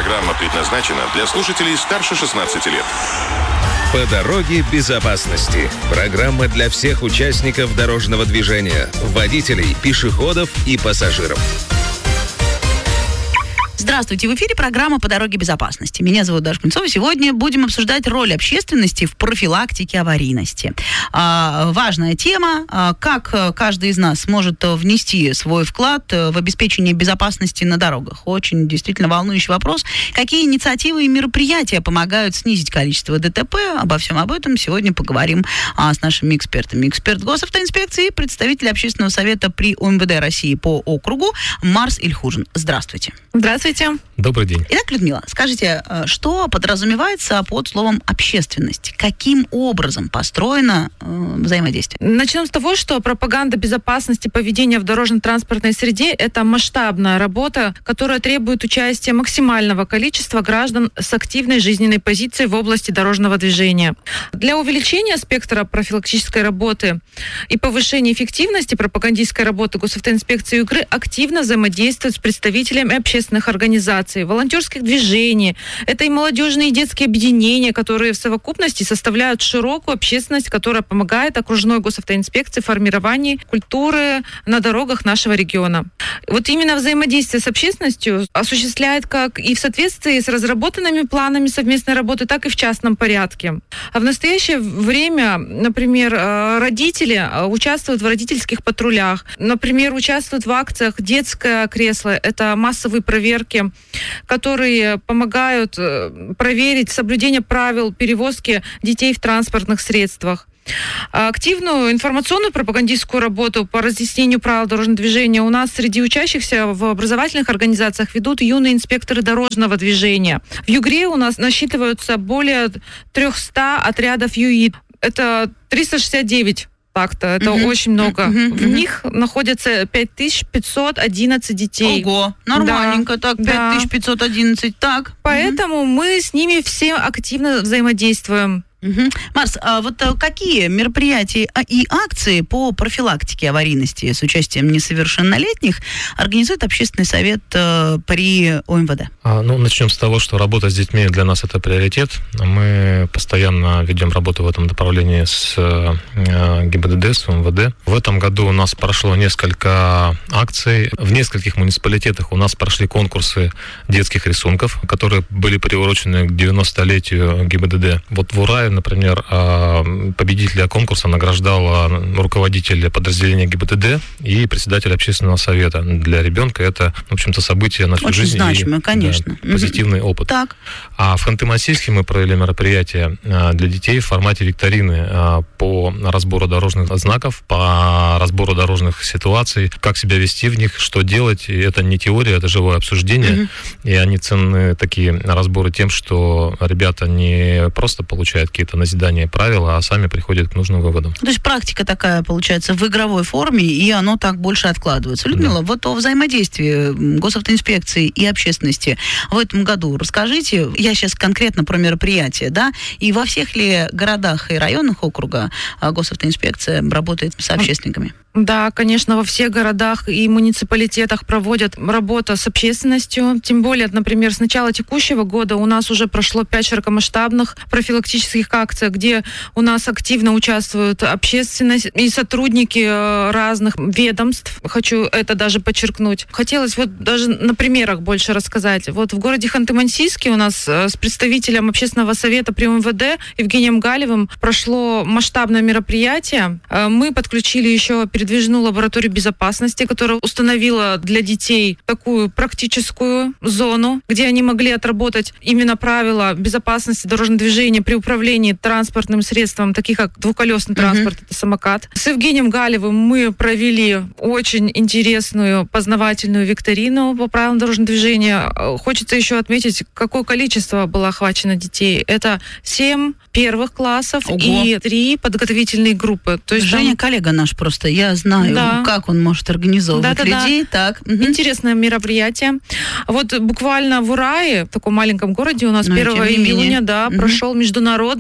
Программа предназначена для слушателей старше 16 лет. По дороге безопасности. Программа для всех участников дорожного движения, водителей, пешеходов и пассажиров. Здравствуйте, в эфире программа «По дороге безопасности». Меня зовут Даша Кунцова. Сегодня будем обсуждать роль общественности в профилактике аварийности. Важная тема, как каждый из нас может внести свой вклад в обеспечение безопасности на дорогах. Очень действительно волнующий вопрос. Какие инициативы и мероприятия помогают снизить количество ДТП? Обо всем об этом сегодня поговорим с нашими экспертами. Эксперт госавтоинспекции, представитель общественного совета при УМВД России по округу Марс Ильхужин. Здравствуйте. Здравствуйте. Добрый день. Итак, Людмила, скажите, что подразумевается под словом «общественность»? Каким образом построено взаимодействие? Начнем с того, что пропаганда безопасности поведения в дорожно-транспортной среде – это масштабная работа, которая требует участия максимального количества граждан с активной жизненной позицией в области дорожного движения. Для увеличения спектра профилактической работы и повышения эффективности пропагандистской работы госавтоинспекции УГРы активно взаимодействуют с представителями общественных организаций, волонтерских движений. Это и молодежные и детские объединения, которые в совокупности составляют широкую общественность, которая помогает окружной госавтоинспекции в формировании культуры на дорогах нашего региона. Вот именно взаимодействие с общественностью осуществляет как и в соответствии с разработанными планами совместной работы, так и в частном порядке. А в настоящее время, например, родители участвуют в родительских патрулях, например, участвуют в акциях «Детское кресло». Это массовые проверки, которые помогают проверить соблюдение правил перевозки детей в транспортных средствах. Активную информационную пропагандистскую работу по разъяснению правил дорожного движения у нас среди учащихся в образовательных организациях ведут юные инспекторы дорожного движения. В ЮГРе у нас насчитываются более 300 отрядов ЮИД. Это 369. Это очень много. В них находятся 5511 детей. Ого, нормальненько, так, 5511, так. Поэтому мы с ними все активно взаимодействуем. Марс, а вот какие мероприятия и акции по профилактике аварийности с участием несовершеннолетних организует общественный совет при ОМВД? Начнем с того, что работа с детьми для нас это приоритет. Мы постоянно ведем работу в этом направлении с ГИБДД, с ОМВД. В этом году у нас прошло несколько акций. В нескольких муниципалитетах у нас прошли конкурсы детских рисунков, которые были приурочены к 90-летию ГИБДД. Вот в Урае, например, победителя конкурса награждал руководитель подразделения ГИБДД и председатель общественного совета. Для ребенка это, в общем-то, событие на всю жизнь. Очень значимое, конечно. Позитивный опыт. Так. А в Ханты-Мансийске мы провели мероприятие для детей в формате викторины по разбору дорожных знаков, по разбору дорожных ситуаций, как себя вести в них, что делать. И это не теория, это живое обсуждение. И они ценны, такие разборы, тем, что ребята не просто получают какие-то назидания правила, а сами приходят к нужным выводам. То есть практика такая, получается, в игровой форме, и оно так больше откладывается. Людмила, вот о взаимодействии госавтоинспекции и общественности в этом году расскажите. Я сейчас конкретно про мероприятия, да? И во всех ли городах и районах округа госавтоинспекция работает с общественниками? Да, конечно, во всех городах и муниципалитетах проводят работу с общественностью. Тем более, например, с начала текущего года у нас уже прошло 5 широкомасштабных профилактических акций, где у нас активно участвуют общественность и сотрудники разных ведомств. Хочу это даже подчеркнуть. Хотелось вот даже на примерах больше рассказать. Вот в городе Ханты-Мансийске у нас с представителем общественного совета при МВД Евгением Галевым прошло масштабное мероприятие. Мы подключили еще передвижную лабораторию безопасности, которая установила для детей такую практическую зону, где они могли отработать именно правила безопасности дорожного движения при управлении транспортным средством, таких как двухколесный транспорт, это самокат. С Евгением Галевым мы провели очень интересную познавательную викторину по правилам дорожного движения. Хочется еще отметить, какое количество было охвачено детей. Это 7 первых классов. Ого. И 3 подготовительные группы. То есть Женя коллега наш просто, я знаю, как он может организовывать людей. Так. Интересное мероприятие. Вот буквально в Урае, в таком маленьком городе, у нас 1 июня прошел международный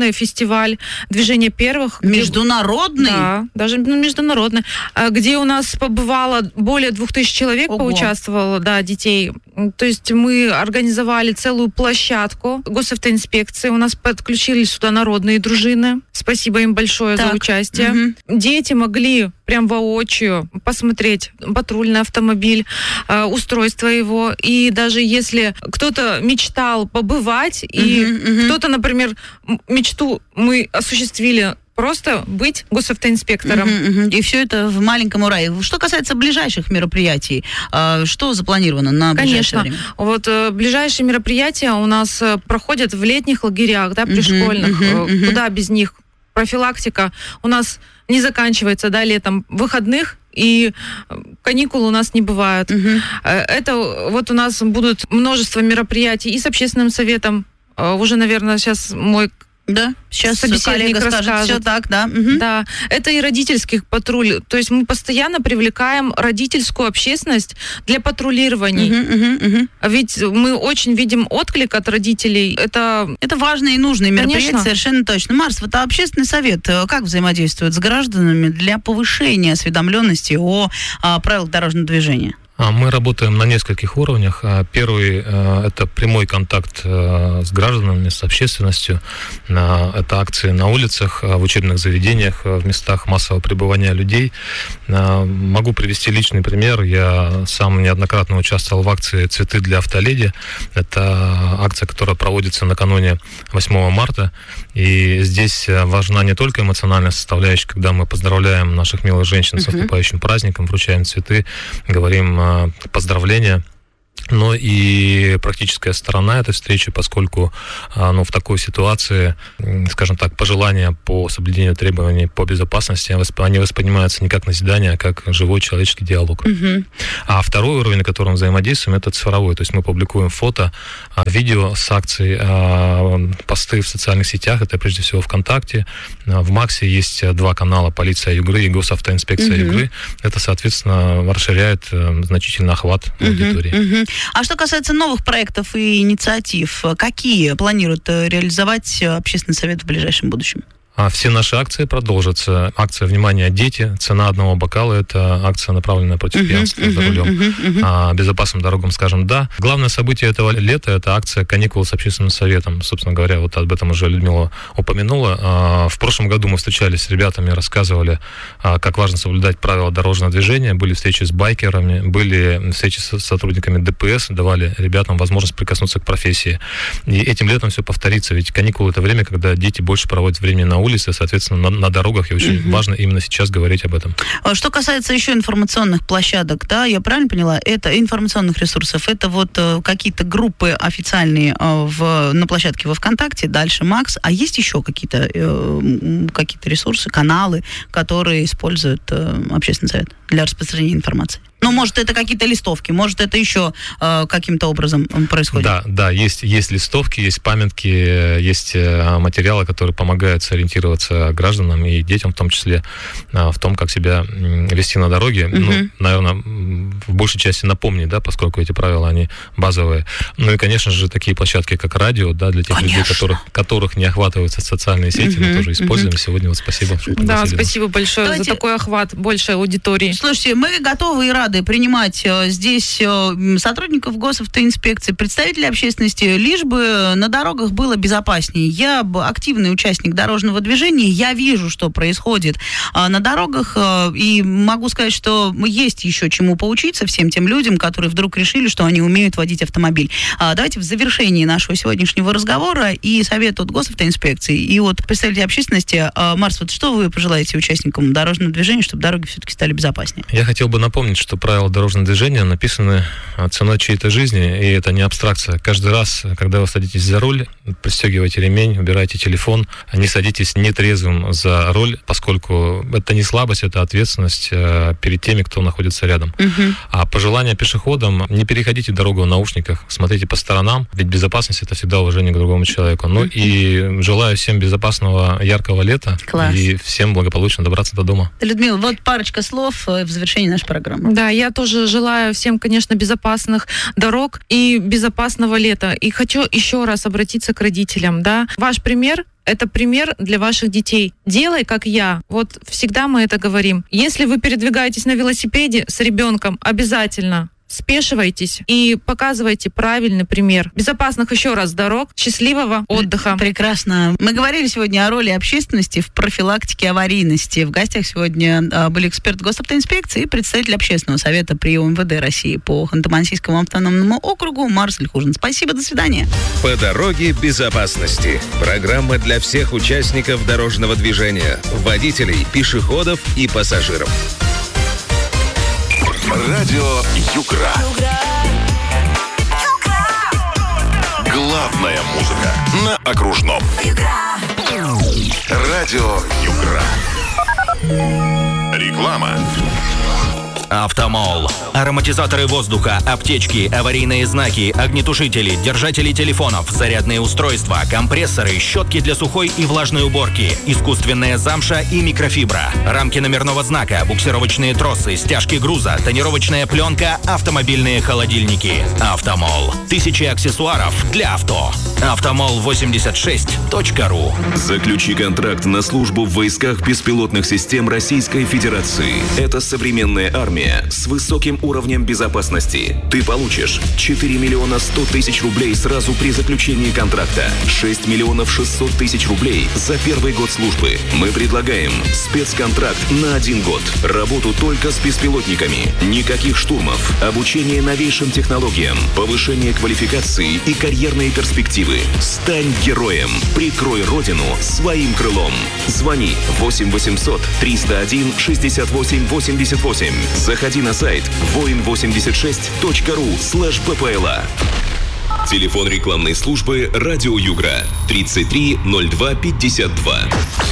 международный фестиваль «Движение первых». Международный? Да, даже международный, где у нас побывало более 2000 человек, Ого. поучаствовало, да, детей. То есть мы организовали целую площадку госавтоинспекции, у нас подключились сюда народные дружины. Спасибо им большое за участие. Мгм. Дети могли прям воочию посмотреть патрульный автомобиль, устройство его. И даже если кто-то мечтал побывать, и кто-то, например, мечту мы осуществили просто быть госавтоинспектором. И все это в маленьком Урае. Что касается ближайших мероприятий, что запланировано на ближайшее время? Вот ближайшие мероприятия у нас проходят в летних лагерях, да, пришкольных. Куда без них? Профилактика у нас не заканчивается, да, летом, выходных, и каникул у нас не бывает. Это вот у нас будут множество мероприятий и с общественным советом. Уже, наверное, сейчас мой Да, сейчас собеседник коллега скажет, расскажет. все так, да. Мгм. Да, это и родительских патруль. То есть мы постоянно привлекаем родительскую общественность для патрулирований. Ведь мы очень видим отклик от родителей. Это важные и нужные мероприятия, Конечно. совершенно точно. Марс, вот общественный совет как взаимодействует с гражданами для повышения осведомленности о правилах дорожного движения? Мы работаем на нескольких уровнях. Первый – это прямой контакт с гражданами, с общественностью. Это акции на улицах, в учебных заведениях, в местах массового пребывания людей. Могу привести личный пример. Я сам неоднократно участвовал в акции «Цветы для автоледи». Это акция, которая проводится накануне 8 марта. И здесь важна не только эмоциональная составляющая, когда мы поздравляем наших милых женщин с наступающим праздником, вручаем цветы, говорим поздравления, но и практическая сторона этой встречи, поскольку в такой ситуации, скажем так, пожелания по соблюдению требований по безопасности, они воспринимаются не как назидание, а как живой человеческий диалог. А второй уровень, на котором взаимодействуем, это цифровой. То есть мы публикуем фото, видео с акций, посты в социальных сетях, это прежде всего ВКонтакте. В Максе есть 2 канала: «Полиция Югры» и «Госавтоинспекция Югры». Это, соответственно, расширяет значительно охват аудитории. А что касается новых проектов и инициатив, какие планирует реализовать общественный совет в ближайшем будущем? Все наши акции продолжатся. Акция «Внимание, дети», цена одного бокала – это акция, направленная против пьянства за рулем. Безопасным дорогам скажем «да». Главное событие этого лета – это акция «Каникулы с общественным советом». Собственно говоря, вот об этом уже Людмила упомянула. В прошлом году мы встречались с ребятами, рассказывали, как важно соблюдать правила дорожного движения. Были встречи с байкерами, были встречи с сотрудниками ДПС, давали ребятам возможность прикоснуться к профессии. И этим летом все повторится, ведь каникулы – это время, когда дети больше проводят времени на улице, соответственно, на дорогах, и очень важно именно сейчас говорить об этом. Что касается еще информационных площадок, да, я правильно поняла, это информационных ресурсов, это вот какие-то группы официальные на площадке во ВКонтакте, дальше Макс, а есть еще какие-то ресурсы, каналы, которые использует общественный совет для распространения информации? Ну, может, это какие-то листовки, может, это еще каким-то образом происходит? Да, есть листовки, есть памятки, есть материалы, которые помогают сориентироваться гражданам и детям, в том числе, в том, как себя вести на дороге. Наверное, в большей части напомнить, да, поскольку эти правила, они базовые. Ну и, конечно же, такие площадки, как радио, да, для тех людей, которых не охватываются социальные сети, мы тоже используем. Сегодня вот спасибо, что пригласили. Да, спасибо большое за такой охват большей аудитории. Слушайте, мы готовы и рады принимать здесь сотрудников госавтоинспекции, представителей общественности, лишь бы на дорогах было безопаснее. Я активный участник дорожного движения, я вижу, что происходит на дорогах, и могу сказать, что есть еще чему поучиться всем тем людям, которые вдруг решили, что они умеют водить автомобиль. Давайте в завершении нашего сегодняшнего разговора и совет от госавтоинспекции, и от представителей общественности. Марс, вот что вы пожелаете участникам дорожного движения, чтобы дороги все-таки стали безопаснее? Я хотел бы напомнить, что правила дорожного движения написаны ценой чьей-то жизни, и это не абстракция. Каждый раз, когда вы садитесь за руль, пристегивайте ремень, убирайте телефон, не садитесь нетрезвым за руль, поскольку это не слабость, это ответственность перед теми, кто находится рядом. А пожелание пешеходам: не переходите дорогу в наушниках, смотрите по сторонам, ведь безопасность — это всегда уважение к другому человеку. Ну и желаю всем безопасного, яркого лета. Класс. И всем благополучно добраться до дома. Людмила, вот парочка слов в завершении нашей программы. Да, я тоже желаю всем, конечно, безопасных дорог и безопасного лета. И хочу еще раз обратиться к родителям. Да? Ваш пример Это пример для ваших детей. Делай, как я. Вот всегда мы это говорим. Если вы передвигаетесь на велосипеде с ребенком, обязательно спешивайтесь и показывайте правильный пример. Безопасных еще раз дорог, счастливого отдыха. Прекрасно. Мы говорили сегодня о роли общественности в профилактике аварийности. В гостях сегодня были эксперт госавтоинспекции и представитель общественного совета при УМВД России по Ханты-Мансийскому автономному округу Марсель Хужин. Спасибо, до свидания. По дороге безопасности. Программа для всех участников дорожного движения, водителей, пешеходов и пассажиров. Радио Югра. Главная музыка на окружном. Радио Югра. Реклама. Автомол. Ароматизаторы воздуха, аптечки, аварийные знаки, огнетушители, держатели телефонов, зарядные устройства, компрессоры, щетки для сухой и влажной уборки, искусственная замша и микрофибра, рамки номерного знака, буксировочные тросы, стяжки груза, тонировочная пленка, автомобильные холодильники. Автомол. Тысячи аксессуаров для авто. Автомол86.ру. Заключи контракт на службу в войсках беспилотных систем Российской Федерации. Это современная армия с высоким уровнем безопасности. Ты получишь 4 миллиона 100 тысяч рублей сразу при заключении контракта, 6 миллионов 600 тысяч рублей за первый год службы. Мы предлагаем спецконтракт на 1 год, работу только с беспилотниками, никаких штурмов, обучение новейшим технологиям, повышение квалификации и карьерные перспективы. Стань героем, прикрой родину своим крылом. Звони 8 800 301 68 88. Заходи на сайт voin86.ru/ppla. Телефон рекламной службы «Радио Югра» 33 02 52.